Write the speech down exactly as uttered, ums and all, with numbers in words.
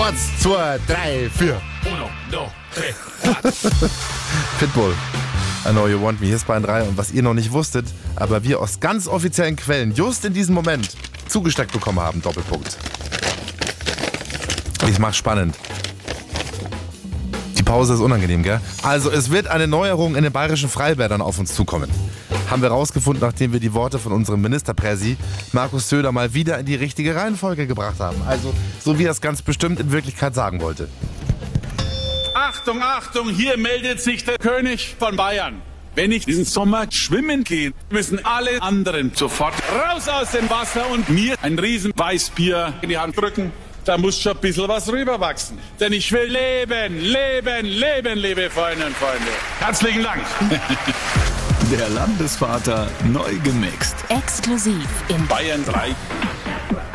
Eins, zwei, drei, vier. Uno, dos, tres. Pitbull. I know you want me. Hier ist Bayern drei. Und was ihr noch nicht wusstet, aber wir aus ganz offiziellen Quellen just in diesem Moment zugesteckt bekommen haben, Doppelpunkt. Ich mach's spannend. Die Pause ist unangenehm, gell? Also es wird eine Neuerung in den bayerischen Freibädern auf uns zukommen. Haben wir rausgefunden, nachdem wir die Worte von unserem Ministerpräsi Markus Söder mal wieder in die richtige Reihenfolge gebracht haben. Also so wie er es ganz bestimmt in Wirklichkeit sagen wollte. Achtung, Achtung, hier meldet sich der König von Bayern. Wenn ich diesen Sommer schwimmen gehe, müssen alle anderen sofort raus aus dem Wasser und mir ein riesen Weißbier in die Hand drücken. Da muss schon ein bisschen was rüberwachsen. Denn ich will leben, leben, leben, liebe Freundinnen und Freunde. Herzlichen Dank. Der Landesvater neu gemixt. Exklusiv in Bayern drei.